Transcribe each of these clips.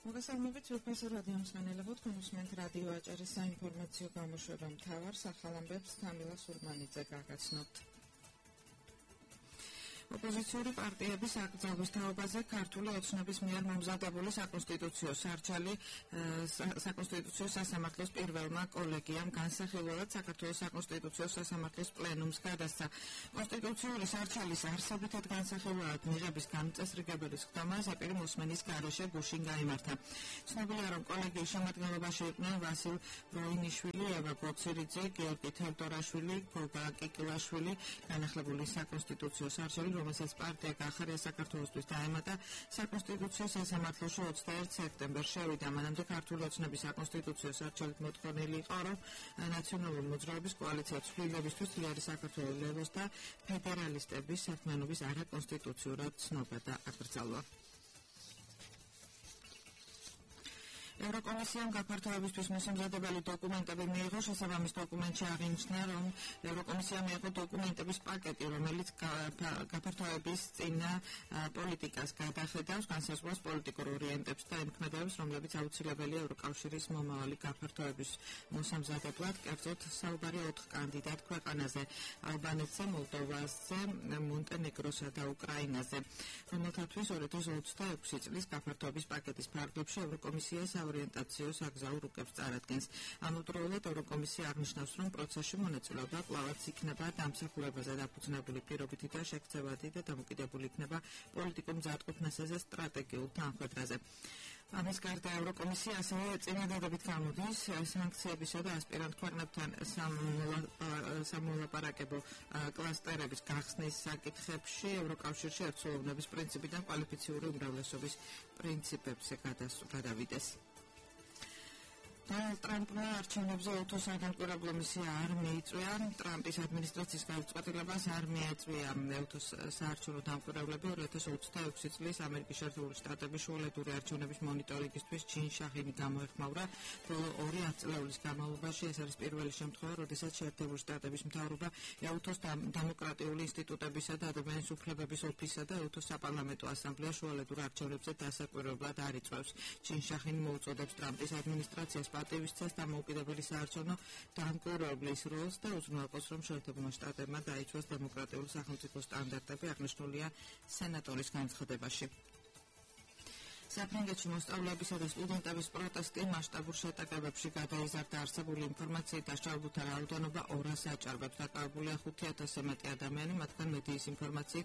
მოგესალმებით უფასო რადიო მსმენელებო, თქვენ უსმენთ რადიო აჭარის საინფორმაციო გამოშვება მთავარ სახალ ამბებს თამილა სურმანიძე გაგაცნობთ. ოპოზიციური პარტიების აკრძალვის თაობაზე ქართული ოცნების მიერ მომზადებული საკონსტიტუციო სასამართლოს პირველმა კოლეგიამ განსახილველად საქართველოს საკონსტიტუციო სასამართლოს პლენუმს გადასცა. კონსტიტუციური სარჩელის არსებითად განსახილველად მიღების განუწესრიგებელი ხდომა ზეპირი მოსმენის გარეშე გუშინ გაიმართა. ცნობილია, რომ კოლეგიის შემადგენლობაში იყვნენ ვასილ ბროინიშვილი, ევა გოცირიძე, გიორგი თევდორაშვილი, გოგა კიკილაშვილი, განახლებული საკონსტიტუციო სარჩელი, რომელსაც პარტია გახარია საქართველოსთვის დაემატა საკონსტიტუციო სასამართლოში 21 სექტემბერს შევიდა. მანამდე ქართული ოცნების საკონსტიტუციო სარჩელით მოთხოვნილი იყო, რომ ნაციონალური მოძრაობის კოალიცია ცვლილებისთვის ძლიერი საქართველოს ლევოს და ფედერალისტების საქმიანობის არაკონსტიტუციურად ცნობა და აკრძალვა. ევროკომისიამ გაფართოებისთვის მოსამზადებელი დოკუმენტები მიიღო. შესაბამის დოკუმენტში აღინიშნა, რომ ევროკომისიამ მიიღო დოკუმენტების პაკეტი, რომელიც გაფართოების წინა პოლიტიკას გადახედავს, განსაზღვრავს პოლიტიკურ ორიენტებს და ემქმედებს, რომლებიც აუცილებელია ევროკავშირის მომავალი გაფართოების მოსამზადებლად. კერძოდ, საუბარი 4 კანდიდატ ქვეყანაზე: ალბანეთზე, მოლდოვაზე, მონტენეგროსა და უკრაინაზე, რომელთათვის 2026 წლის გაფართოების პაკეტის ფარგლებში ევროკომისიას ორიენტაციოს აკრძალულ რუკებს წარადგენს. ამავდროულად ევროკომისია აღნიშნავს, რომ პროცესში მონაწილეობა კვლავაც იქნება დამსახურებაზე დაფუძნებული პირობითი და შექცევადი და დამოკიდებული იქნება პოლიტიკურ მზადყოფნასა და სტრატეგიულ თანხმოთრაზე. ამის გარდა ევროკომისია ასევე წინადადებით გამოდის სანქციებისა და ასპირანტ ქვეყნებთან სამოლაპარაკებო კლასტერების გახსნის საკითხებში ევროკავშირში ერთსულოვნების პრინციპიდან კვალიფიციური უმრავლესობის პრინციპებზე გადავიდეს. დონალდ ტრამპმა არჩევნებზე ოქროს საგანკვირვებლო მისია არ მიიწვია. ტრამპის ადმინისტრაციის გადაწყვეტილებას არ მიეწვია ოქროს საარჩევნო დამკვირვებლები 2026 წლის ამერიკის შეერთებული შტატების შუალედური არჩევნების მონიტორინგისთვის ჩინ შაჰინი გამოეხმაურა. ბოლო 2 ათწლეულის განმავლობაში ეს არის პირველი შემთხვევა, როდესაც შეერთებული შტატების მთავრობა ოქროს დემოკრატიული ინსტიტუტებისა და ადამიანის უფლებების ოფისსა და ოქროს საპარლამენტო ასამბლეას შუალედურ არჩევნებზე დასაკვირვებლად არ იწვევს. ჩინ შაჰინი მოუწოდებს ტრამპის ადმინისტრაციას პატივისცემს დამოუკიდებელი საარჩევნო დამკვირვებლის როლს და უზრუნველყოფს, რომ შეერთებულმა შტატებმა დაიცვას დემოკრატიული სახელმწიფო სტანდარტები, აღნიშნულია სენატორის განცხადებაში. საფრანგეთში მოსწავლეებისა და სტუდენტების პროტესტი მასშტაბურ შეტაკებებში გადაიზარდა. არსებული ინფორმაციით დასჯავრებულთა რაოდენობა 200-ს აჭარბებს. დაკავებულია 5,000-ზე მეტი ადამიანი, მათგან მედიის ინფორმაციით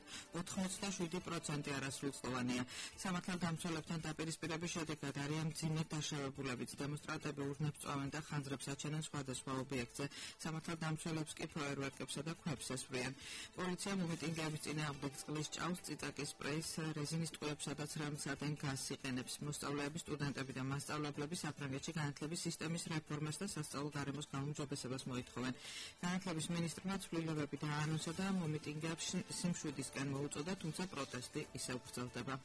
87% არასრულწლოვანია. სამართალდამცველებთან დაპირისპირების შედეგად არიან მძიმედ დაშავებულებიც. დემონსტრანტები ურნებს წვავენ და ხანძრებს აჩენენ სხვადასხვა ობიექტზე. სამართალდამცველებს კი ფოიერვერკებსა და ქვებს ესვრიან. პოლიციამ მიტინგეების წინააღმდეგ წყლის ჭაუს, წიწაკის სპრეის, რეზინის ტყუებსა და ცრემლსადენ გაზს იყენებს. მოსწავლეები, სტუდენტები და მასწავლებლები საფრანგეთში განათლების სისტემის რეფორმას და სასწავლო გარემოს გაუმჯობესებას მოითხოვენ. განათლების მინისტრმა ცვლილებები დაანონსა და მომიტინგეებს სიმშვიდისკენ მოუწოდა, თუმცა პროტესტი ისევ გრძელდება.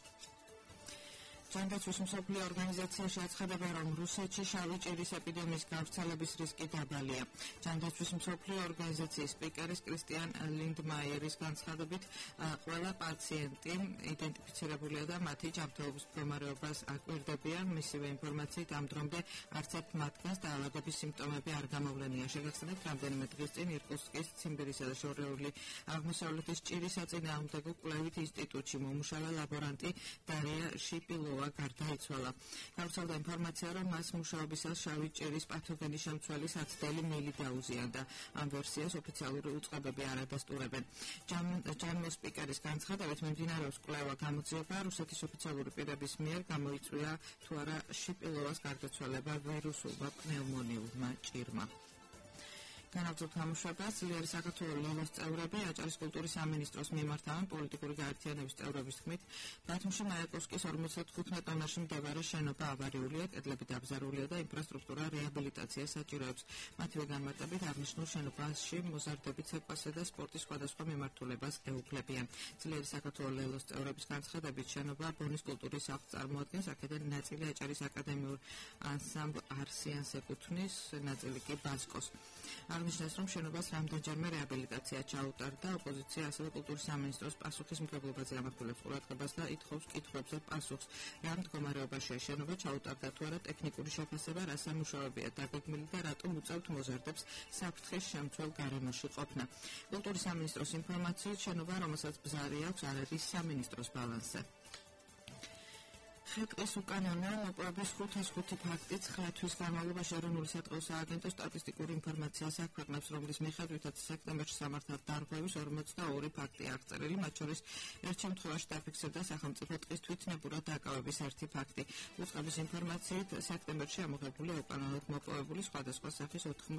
ჯანდაცვის მსოფლიო ორგანიზაციაში აცხადება, რომ რუსეთში შავი ჭირის ეპიდემიის გავრცელების რისკი დაბალია. ჯანდაცვის მსოფლიო ორგანიზაციის სპიკერის კრისტიან ლინდმაიერის განცხადებით, ყველა პაციენტი იდენტიფიცირებულია და მათი ჯანმრთელობის მდგომარეობას აკვირდებიან. მისივე ინფორმაციით, ამ დრომდე არც ერთ მათგანს დაავადების სიმპტომები არ გამოვლენია. შეგახსენებთ, რამდენიმე დღის წინ ირკუტსკის, ციმბირისა და შორეული აღმოსავლეთის ჭირის საწინააღმდეგო კვლევით ინსტიტუტში მომუშავე ლაბორანტი დარია შიპილოვა გარდაიცვალა. გავრცელდა ინფორმაცია, რომ მას მუშაობისას შავი ჭირის პათოგენის შემცველი საცდელი მილი დაუზიანდა. ამ ვერსიას ოფიციალური უწყებები არ ადასტურებენ. ჯამოს სპიკერის განცხადებით, მიმდინარეობს კვლევა, გამოძიება რუსეთის ოფიციალური პირების მიერ გამოიწვია თუ არა შიპილოვას გარდაცვალება ვირუსულმა პნევმონიურმა ჭირმა. განაგრძობთ გამოშვებას. ძლიერი საქართველოს ლევოს წევრები აჭარის კულტურის სამინისტროს მიმართავენ პოლიტიკური გაერთიანების წევრების თქმით, ბათუმში მაიაკოვსკის 55 ტონაში მდებარე შენობა ავარიულია, კედლები დაბზარულია და ინფრასტრუქტურა რეაბილიტაციას საჭიროებს. მათივე განმარტებით აღნიშნულ შენობაში მოზარდები ცეკვასა და სპორტის სხვადასხვა მიმართულებას ეუფლებიან. ძლიერი საქართველოს ლევოს წევრების განცხადებით, შენობა ბონის კულტურის სახლს წარმოადგენს, აქედან ნაწილი აჭარის აკადემიურ ანსამბლ არსიანს ეკუთვნის, ნაწილი კი ბაზკოს. აღნიშნეს, რომ შენობას რამდენჯერმე რეაბილიტაცია ჩაუტარდა. ოპოზიცია ასევე კულტურის სამინისტროს პასუხისმგებლობაზე ამახვილებს ყურადღებას და ითხოვს კითხვებზე პასუხს. რა მდგომარეობაშია შენობა, ჩაუტარდა თუ არა ტექნიკური შეფასება, რა სამუშაოებია დაგეგმილი და რატომ უწევთ მოზარდებს საფრთხის შემცველ გარემოში ყოფნა. კულტურის სამინისტროს ინფორმაციით, შენობა, რომელსაც ბზარი აქვს, არ არის სამინისტროს ბალანსზე. ხე-ტყის უკანონო მოპოვების 505 ფაქტი 9 თვის განმავლობაში ეროვნული საწყო სააგენტოს სტატისტიკური ინფორმაციას აქვეყნებს, რომლის მიხედვითაც სექტემბერში სამართალ დარღვევის 42 ფაქტი აღწერილი, მათ შორის ერთ შემთხვევაში დაფიქსირდა სახელმწიფო ტყის თვითნებურად დაკავების 1 ფაქტი. უწყების ინფორმაციით, სექტემბერში ამოღებულია უკანონოდ მოპოვებული სხვადასხვა სახის